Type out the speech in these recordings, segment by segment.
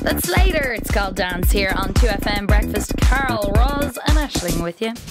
That's later. It's called Dance here on 2FM Breakfast. Carl, Roz and Aisling with you.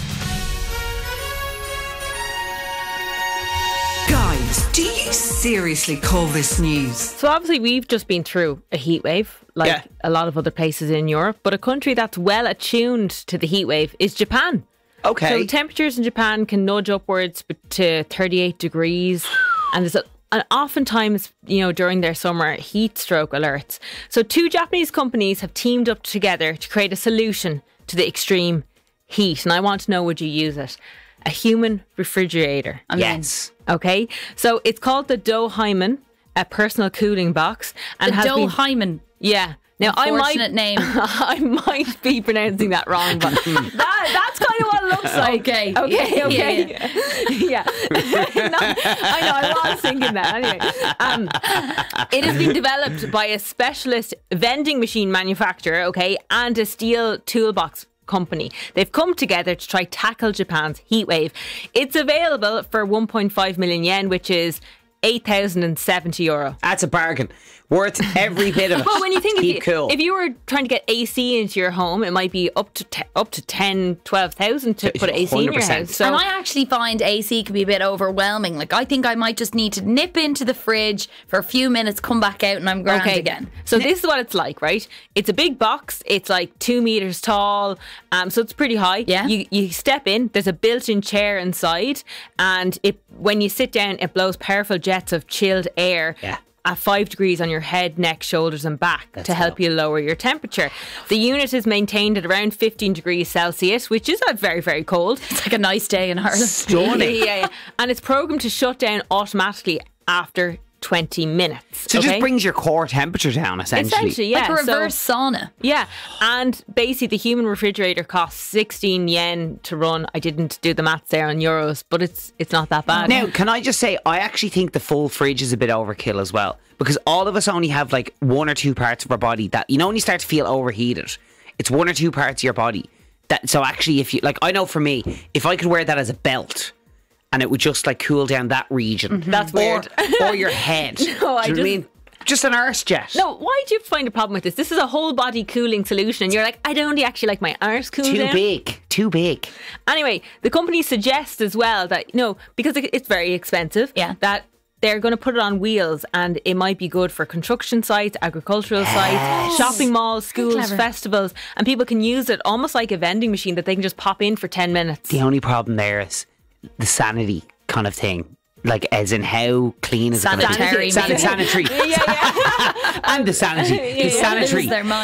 Guys, do you seriously call this news? So obviously we've just been through a heat wave, like a lot of other places in Europe, but a country that's well attuned to the heat wave is Japan. Okay. So temperatures in Japan can nudge upwards to 38 degrees, and there's and oftentimes, during their summer, heat stroke alerts. So 2 Japanese companies have teamed up together to create a solution to the extreme heat, and I want to know, would you use it? A human refrigerator. Yes. Okay, so it's called the Dohyman, a personal cooling box. And the Dohyman. Yeah. Now, unfortunate name. I might be pronouncing that wrong, but that's kind of what it looks like. Okay. Okay. Yeah. No, I know, I was thinking that. Anyway, it has been developed by a specialist vending machine manufacturer, okay, and a steel toolbox company. They've come together to try tackle Japan's heat wave. It's available for 1.5 million yen, which is €8,070. That's a bargain. Worth every bit of it. Well, when you think cool. if you were trying to get AC into your home, it might be up to 10, 12,000 to put AC in your 100%. house. So And I actually find AC can be a bit overwhelming. Like, I think I might just need to nip into the fridge for a few minutes, come back out, and I'm grand again. So this is what it's like, right? It's a big box. It's like 2 meters tall. So it's pretty high. Yeah. You step in. There's a built-in chair inside, and when you sit down, it blows powerful jets of chilled air. Yeah. At 5 degrees on your head, neck, shoulders and back to help you lower your temperature. The unit is maintained at around 15 degrees Celsius, which is very, very cold. It's like a nice day in Ireland. Stunning. Yeah. And it's programmed to shut down automatically after 20 minutes. So it just brings your core temperature down, essentially. Yeah. Like a reverse sauna. Yeah. And basically the human refrigerator costs 16 yen to run. I didn't do the maths there on euros, but it's not that bad. Now, can I just say, I actually think the full fridge is a bit overkill as well. Because all of us only have like 1 or 2 parts of our body that, when you start to feel overheated, it's 1 or 2 parts of your body. So actually, if you, like, I know for me, if I could wear that as a belt, and it would just like cool down that region. That's weird. Or your head. No, Do you know what I mean? Just an arse jet. No, why do you find a problem with this? This is a whole body cooling solution, and you're like, I'd only actually like my arse cooled down. Too big. Anyway, the company suggests as well that, because it's very expensive, that they're going to put it on wheels, and it might be good for construction sites, agricultural sites, shopping malls, schools, festivals, and people can use it almost like a vending machine that they can just pop in for 10 minutes. The only problem there is the sanity kind of thing. Like, as in how clean is Sanitary. it? Sanitary. Yeah. And the sanity. The sanitary. Lose their mind.